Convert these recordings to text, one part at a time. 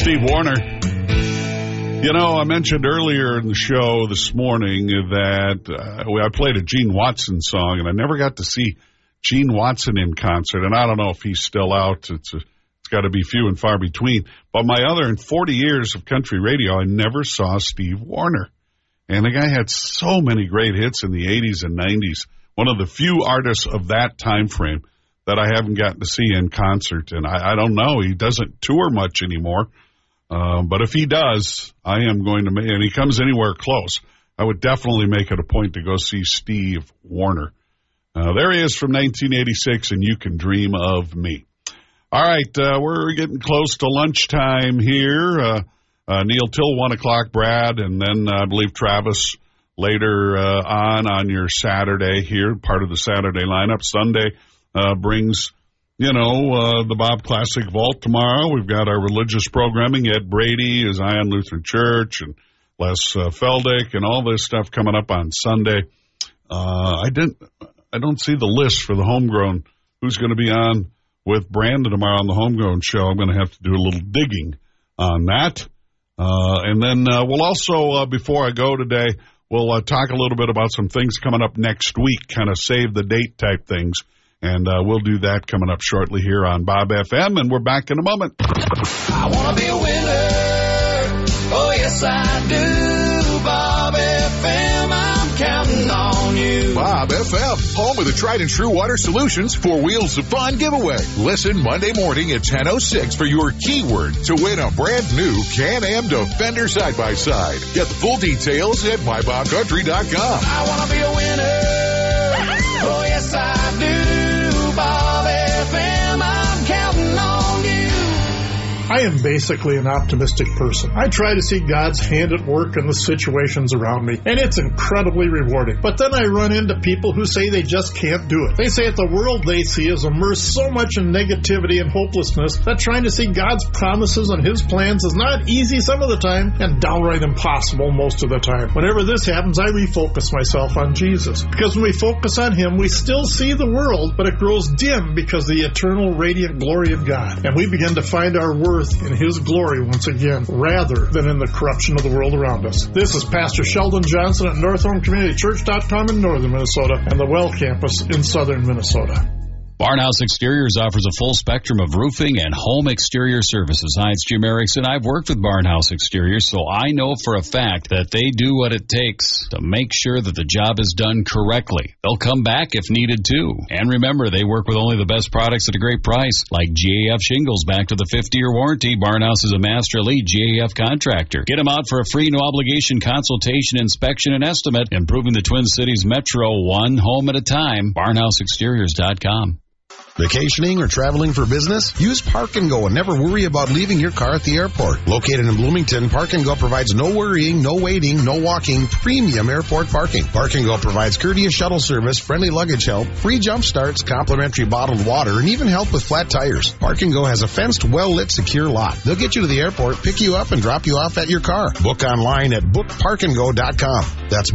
Steve Warner. You know, I mentioned earlier in the show this morning that I played a Gene Watson song, and I never got to see Gene Watson in concert, and I don't know if he's still out. It's got to be few and far between. But in 40 years of country radio, I never saw Steve Warner. And the guy had so many great hits in the 80s and 90s. One of the few artists of that time frame that I haven't gotten to see in concert. And I don't know. He doesn't tour much anymore. But if he does, I am going to and he comes anywhere close, I would definitely make it a point to go see Steve Warner. There he is from 1986, and You Can Dream of Me. All right, we're getting close to lunchtime here. Neil till 1 o'clock, Brad, and then I believe Travis later on your Saturday here, part of the Saturday lineup. Sunday brings, the Bob Classic Vault tomorrow. We've got our religious programming. Ed Brady, Zion Lutheran Church, and Les Feldick, and all this stuff coming up on Sunday. I don't see the list for the Homegrown, who's going to be on with Brandon tomorrow on the Homegrown show. I'm going to have to do a little digging on that. And then we'll also, before I go today, we'll talk a little bit about some things coming up next week, kind of save the date type things. And we'll do that coming up shortly here on Bob FM, and we're back in a moment. I want to be a winner. Oh, yes, I do. Bob FM, I'm counting on you. Bob FM, home of the tried and true water solutions for Wheels of Fun giveaway. Listen Monday morning at 10:06 for your keyword to win a brand new Can-Am Defender side-by-side. Get the full details at mybobcountry.com. I want to be a winner. Oh, yes, I do. Bob FM, I'm counting on you. I am basically an optimistic person. I try to see God's hand at work in the situations around me, and it's incredibly rewarding. But then I run into people who say they just can't do it. They say that the world they see is immersed so much in negativity and hopelessness that trying to see God's promises and His plans is not easy some of the time and downright impossible most of the time. Whenever this happens, I refocus myself on Jesus. Because when we focus on Him, we still see the world, but it grows dim because of the eternal radiant glory of God. And we begin to find our worth in His glory once again, rather than in the corruption of the world around us. This is Pastor Sheldon Johnson at NorthHomeCommunityChurch.com in northern Minnesota and the Well Campus in southern Minnesota. Barnhouse Exteriors offers a full spectrum of roofing and home exterior services. Hi, it's Jim Erickson. I've worked with Barnhouse Exteriors, so I know for a fact that they do what it takes to make sure that the job is done correctly. They'll come back if needed, too. And remember, they work with only the best products at a great price, like GAF shingles back to the 50-year warranty. Barnhouse is a Master Elite GAF contractor. Get them out for a free, no-obligation consultation, inspection, and estimate, improving the Twin Cities Metro one home at a time. BarnhouseExteriors.com. Vacationing or traveling for business? Use Park and Go and never worry about leaving your car at the airport. Located in Bloomington, Park and Go provides no worrying, no waiting, no walking, premium airport parking. Park and Go provides courteous shuttle service, friendly luggage help, free jump starts, complimentary bottled water, and even help with flat tires. Park and Go has a fenced, well-lit, secure lot. They'll get you to the airport, pick you up, and drop you off at your car. Book online at bookparkandgo.com. That's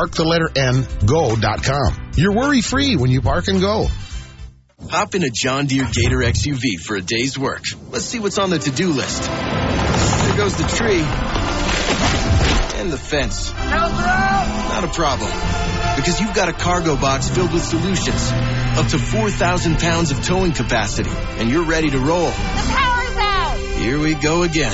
bookpark.go.com. You're worry-free when you Park and Go. Hop in a John Deere Gator XUV for a day's work. Let's see what's on the to-do list. There goes the tree. And the fence. Not a problem. Because you've got a cargo box filled with solutions. Up to 4,000 pounds of towing capacity. And you're ready to roll. The power's out! Here we go again.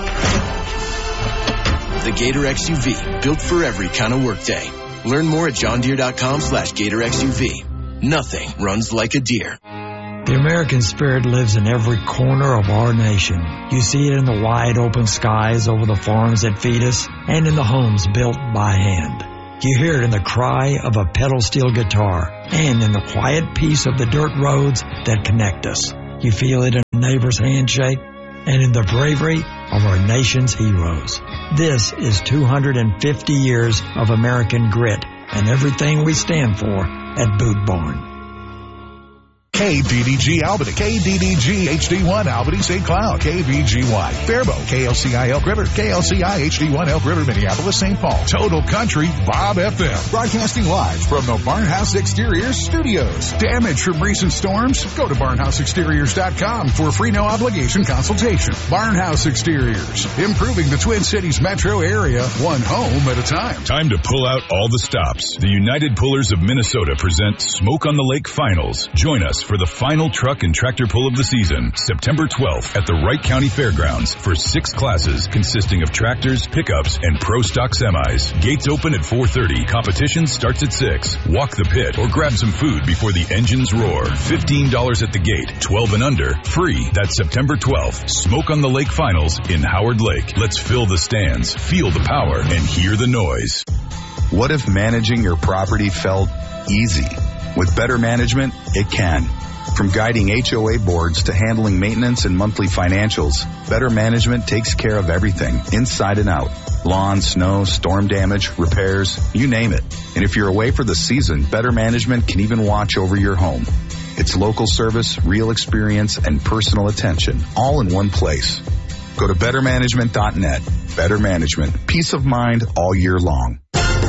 The Gator XUV. Built for every kind of workday. Learn more at johndeere.com/Gator XUV. Nothing runs like a deer. The American spirit lives in every corner of our nation. You see it in the wide open skies over the farms that feed us and in the homes built by hand. You hear it in the cry of a pedal steel guitar and in the quiet peace of the dirt roads that connect us. You feel it in a neighbor's handshake and in the bravery of our nation's heroes. This is 250 years of American grit and everything we stand for at Boot Barn. KDDG Albany, KDDG HD1 Albany St. Cloud, KVGY Faribault, KLCI Elk River, KLCI HD1 Elk River Minneapolis St. Paul, Total Country Bob FM, broadcasting live from the Barnhouse Exteriors studios. Damage from recent storms? Go to barnhouseexteriors.com for a free no obligation consultation. Barnhouse Exteriors, improving the Twin Cities metro area, one home at a time. Time to pull out all the stops. The United Pullers of Minnesota present Smoke on the Lake Finals. Join us for the final truck and tractor pull of the season, September 12th at the Wright County Fairgrounds for 6 classes consisting of tractors, pickups, and pro stock semis. Gates open at 4:30. Competition starts at 6. Walk the pit or grab some food before the engines roar. $15 at the gate. 12 and under, free. That's September 12th. Smoke on the Lake Finals in Howard Lake. Let's fill the stands, feel the power, and hear the noise. What if managing your property felt easy? With better management, it can. From guiding HOA boards to handling maintenance and monthly financials, Better Management takes care of everything, inside and out. Lawn, snow, storm damage, repairs, you name it. And if you're away for the season, Better Management can even watch over your home. It's local service, real experience, and personal attention, all in one place. Go to bettermanagement.net. Better Management. Peace of mind all year long.